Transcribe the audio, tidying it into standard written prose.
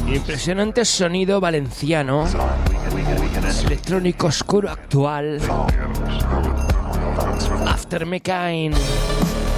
Impresionante sonido valenciano, electrónico oscuro actual. After McCain.